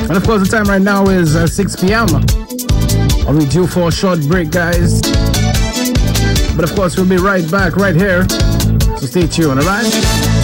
And of course, the time right now is 6 p.m. Are we due for a short break, guys? But of course, we'll be right back right here. So stay tuned, alright?